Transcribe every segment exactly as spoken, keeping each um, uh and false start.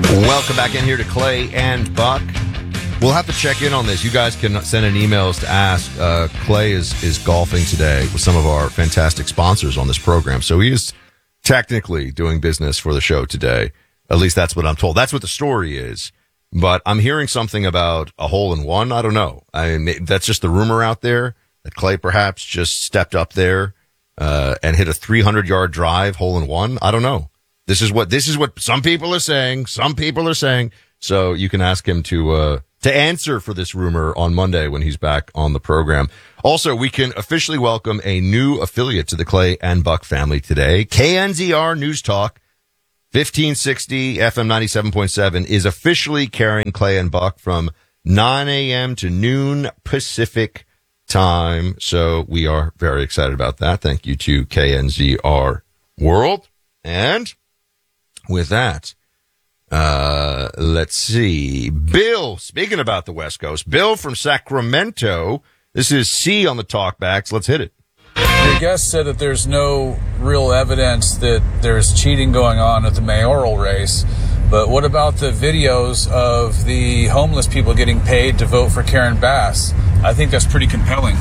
Welcome back in here to Clay and Buck. We'll have to check in on this. You guys can send in emails to ask. Uh, Clay is, is golfing today with some of our fantastic sponsors on this program. So he is technically doing business for the show today. At least that's what I'm told. That's what the story is. But I'm hearing something about a hole in one. I don't know. I mean, that's just the rumor out there that Clay perhaps just stepped up there uh, and hit a three hundred yard drive hole in one. I don't know. This is what this is what some people are saying. Some people are saying. So you can ask him to uh, to answer for this rumor on Monday when he's back on the program. Also, we can officially welcome a new affiliate to the Clay and Buck family today. K N Z R News Talk, fifteen sixty F M ninety-seven point seven is officially carrying Clay and Buck from nine a.m. to noon Pacific time. So we are very excited about that. Thank you to K N Z R World. And with that, uh, let's see. Bill, speaking about the West Coast, Bill from Sacramento. This is C on the talkbacks. Let's hit it. Your guest said that there's no real evidence that there's cheating going on at the mayoral race. But what about the videos of the homeless people getting paid to vote for Karen Bass? I think that's pretty compelling.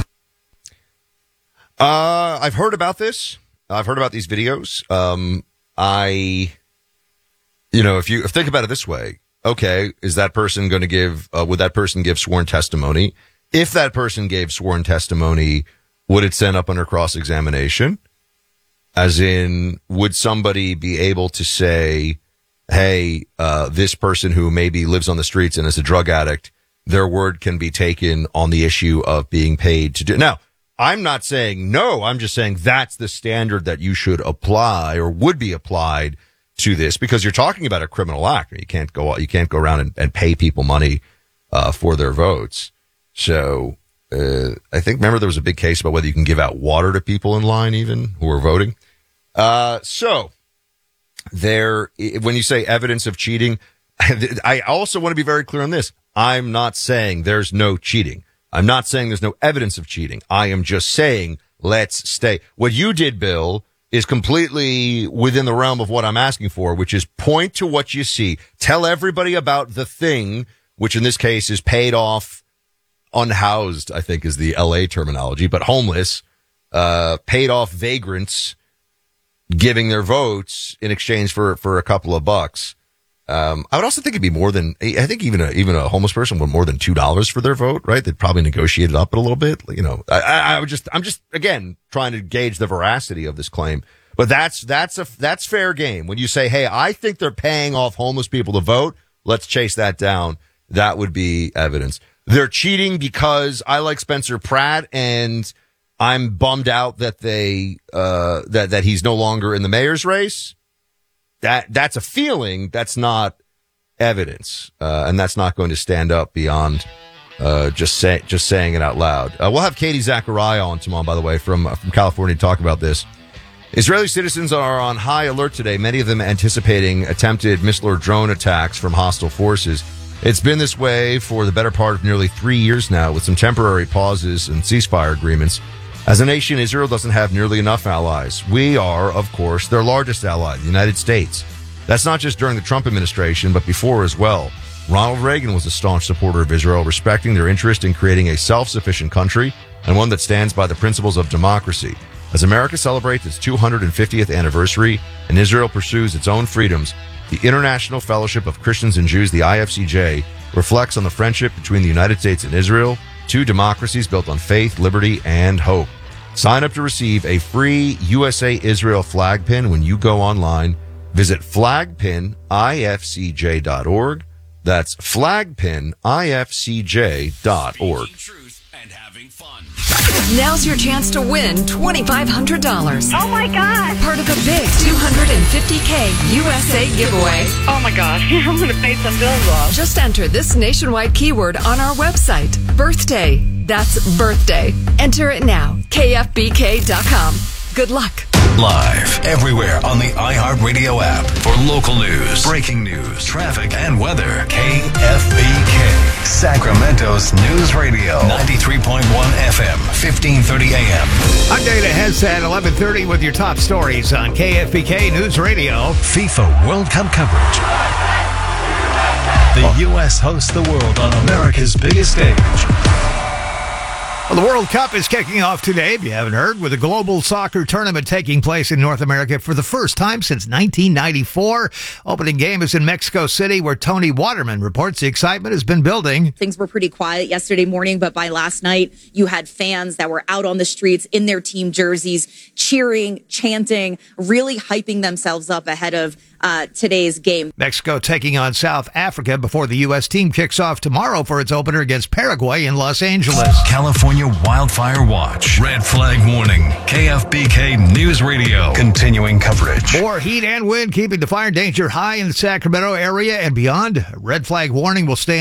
Uh, I've heard about this. I've heard about these videos. Um, I, you know, if you if think about it this way, okay, is that person going to give, uh, would that person give sworn testimony? If that person gave sworn testimony, would it send up under cross-examination? As in, would somebody be able to say, hey, uh, this person who maybe lives on the streets and is a drug addict, their word can be taken on the issue of being paid to do. Now, I'm not saying no. I'm just saying that's the standard that you should apply or would be applied to this, because you're talking about a criminal act. You can't go, you can't go around and, and pay people money, uh, for their votes. So, uh, I think, remember there was a big case about whether you can give out water to people in line even who are voting. Uh, so there, when you say evidence of cheating, I also want to be very clear on this. I'm not saying there's no cheating. I'm not saying there's no evidence of cheating. I am just saying, let's stay. What you did, Bill, is completely within the realm of what I'm asking for, which is point to what you see. Tell everybody about the thing, which in this case is paid off, unhoused, I think is the L A terminology, but homeless, uh, paid off vagrants giving their votes in exchange for, for a couple of bucks. Um, I would also think it'd be more than, I think even a, even a homeless person would more than two dollars for their vote, right? They'd probably negotiate it up a little bit. You know, I, I would just, I'm just, again, trying to gauge the veracity of this claim. But that's, that's a, that's fair game. When you say, hey, I think they're paying off homeless people to vote, let's chase that down. That would be evidence. They're cheating because I like Spencer Pratt and I'm bummed out that they, uh, that, that he's no longer in the mayor's race. That, that's a feeling. That's not evidence. Uh, and that's not going to stand up beyond, uh, just say, just saying it out loud. Uh, we'll have Katie Zachariah on tomorrow, by the way, from, uh, from California to talk about this. Israeli citizens are on high alert today, many of them anticipating attempted missile or drone attacks from hostile forces. It's been this way for the better part of nearly three years now, with some temporary pauses and ceasefire agreements. As a nation, Israel doesn't have nearly enough allies. We are, of course, their largest ally, the United States. That's not just during the Trump administration, but before as well. Ronald Reagan was a staunch supporter of Israel, respecting their interest in creating a self-sufficient country and one that stands by the principles of democracy. As America celebrates its two hundred fiftieth anniversary and Israel pursues its own freedoms, the International Fellowship of Christians and Jews, the I F C J, reflects on the friendship between the United States and Israel, two democracies built on faith, liberty, and hope. Sign up to receive a free U S A Israel flag pin when you go online. Visit flag pin I F C J dot org. That's flag pin I F C J dot org. Now's your chance to win twenty-five hundred dollars. Oh my God. Part of a big two hundred fifty K U S A giveaway. Oh my God. I'm going to pay some bills off. Just enter this nationwide keyword on our website. Birthday. That's birthday. Enter it now. K F B K dot com. Good luck. Live everywhere on the iHeartRadio app for local news, breaking news, traffic, and weather. K F B K, Sacramento's News Radio, ninety-three point one F M, fifteen thirty A M. I'm Dana Hess at eleven thirty with your top stories on K F B K News Radio. FIFA World Cup coverage. The U S hosts the world on America's biggest stage. Well, the World Cup is kicking off today, if you haven't heard, with a global soccer tournament taking place in North America for the first time since nineteen ninety-four. Opening game is in Mexico City, where Tony Waterman reports the excitement has been building. Things were pretty quiet yesterday morning, but by last night, you had fans that were out on the streets in their team jerseys, cheering, chanting, really hyping themselves up ahead of uh, today's game. Mexico taking on South Africa before the U S team kicks off tomorrow for its opener against Paraguay in Los Angeles. California Wildfire Watch. Red flag warning. K F B K News Radio. Continuing coverage. More heat and wind keeping the fire danger high in the Sacramento area and beyond. A red flag warning will stay